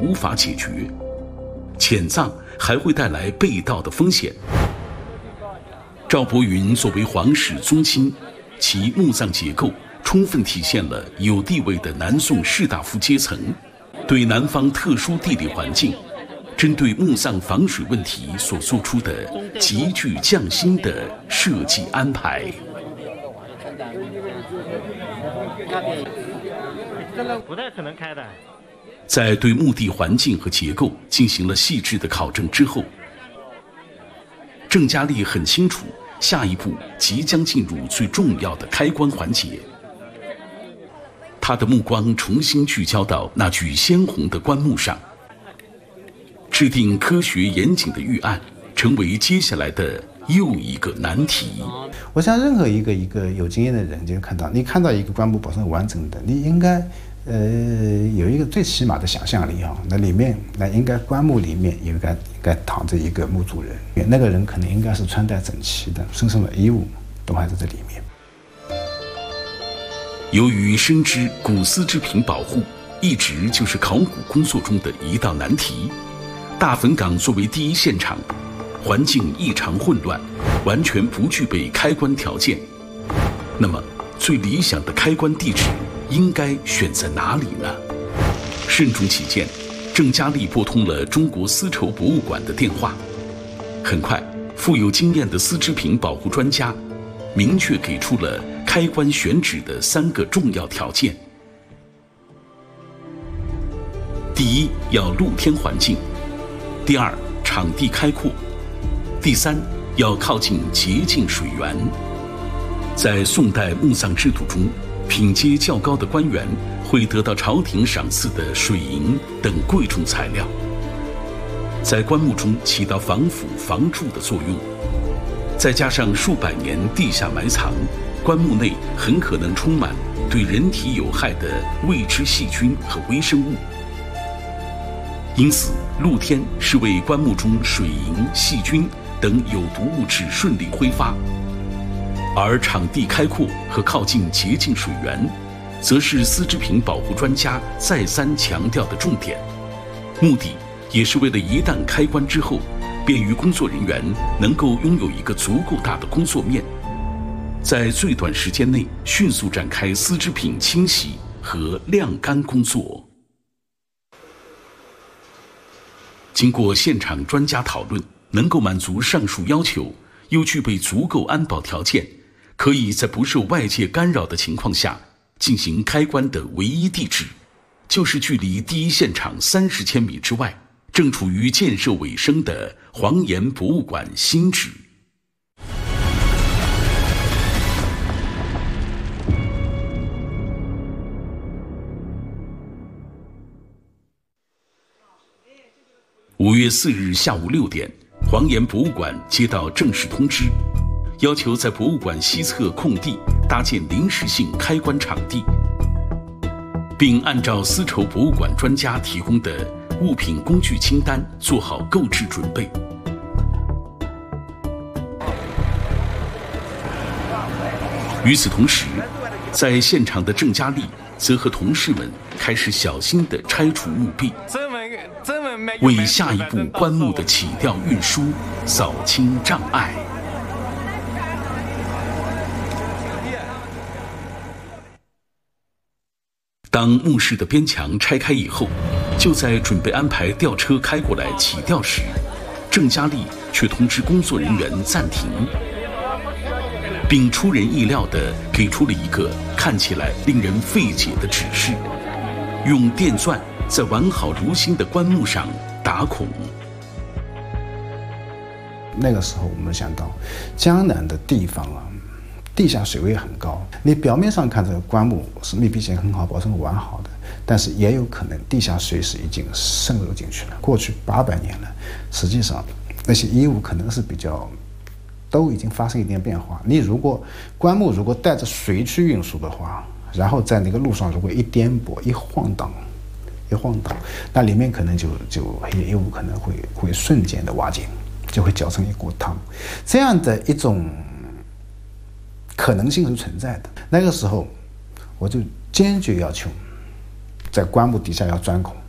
无法解决，潜藏还会带来被盗的风险。赵伯云作为皇室宗亲，其墓葬结构充分体现了有地位的南宋士大夫阶层对南方特殊地理环境、针对墓葬防水问题所做出的极具匠心的设计安排。 不太可能开的。 在对墓地环境和结构进行了细致的考证之后，郑嘉丽很清楚下一步即将进入最重要的开棺环节。他的目光重新聚焦到那具鲜红的棺木上，制定科学严谨的预案，成为接下来的又一个难题。 我想任何一个有经验的人就看到，你看到一个棺木保存完整的，你应该有一个最起码的想象力啊。那应该棺木里面应该躺着一个墓主人，那个人可能应该是穿戴整齐的，身上的衣物都还在这里面。 由于深知古丝织品保护一直就是考古工作中的一道难题，大坟岗作为第一现场，环境异常混乱，完全不具备开棺条件。那么，最理想的开棺地址应该选在哪里呢？慎重起见，郑嘉丽拨通了中国丝绸博物馆的电话。很快，富有经验的丝织品保护专家明确给出了开棺选址的3个重要条件。第一，要露天环境；第二，场地开阔；第三，要靠近洁净水源。在宋代墓葬制度中，品阶较高的官员会得到朝廷赏赐的水银等贵重材料，在棺木中起到防腐防蛀的作用。再加上数百年地下埋藏，棺木内很可能充满对人体有害的未知细菌和微生物。因此，露天是为棺木中水银、细菌等有毒物质顺利挥发，而场地开阔和靠近洁净水源，则是丝织品保护专家再三强调的重点。目的也是为了一旦开棺之后，便于工作人员能够拥有一个足够大的工作面，在最短时间内迅速展开丝织品清洗和晾干工作。经过现场专家讨论，能够满足上述要求，又具备足够安保条件，可以在不受外界干扰的情况下进行开棺的唯一地址，就是距离第一现场30千米之外，正处于建设尾声的黄岩博物馆新址。5月4日下午6点，黄岩博物馆接到正式通知，要求在博物馆西侧空地搭建临时性开棺场地，并按照丝绸博物馆专家提供的物品工具清单做好购置准备。与此同时，在现场的郑嘉丽则和同事们开始小心地拆除墓壁，为下一步棺木的起吊运输扫清障碍。当墓室的边墙拆开以后，就在准备安排吊车开过来起吊时，郑嘉丽却通知工作人员暂停，并出人意料地给出了一个看起来令人费解的指示：用电钻在完好如新的棺木上打孔。 那个时候我们想到，江南的地方啊，地下水位很高，你表面上看这个棺木是密闭性很好，保存完好的，但是也有可能地下水是已经渗入进去了。过去800年了，实际上那些衣物可能是都已经发生一点变化。你棺木如果带着水去运输的话，然后在那个路上如果一颠簸一晃荡，那里面可能就衣物可能会瞬间的瓦解，就会搅成一锅汤。这样的一种可能性是存在的。那个时候，我就坚决要求在棺木底下要钻孔。